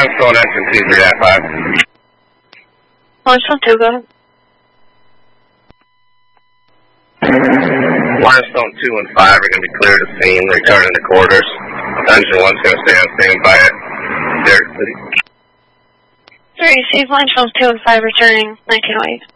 Limestone engine 2395. Limestone 2, go ahead. Limestone 2 and 5 are going to be cleared to scene, returning to quarters. Engine 1's going to stay on standby at Derrick City. Sir, you see Limestone 2 and 5 returning 1908.